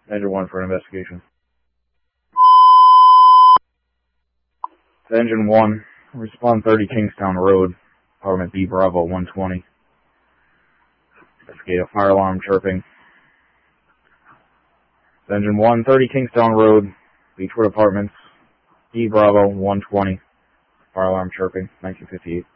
Engine 1 for an investigation. Engine 1, respond 30 Kingstown Road, apartment B Bravo 120. Investigate a fire alarm chirping. Engine 1, 30 Kingstown Road, Beechwood Apartments, B Bravo 120. Fire alarm chirping, 1958.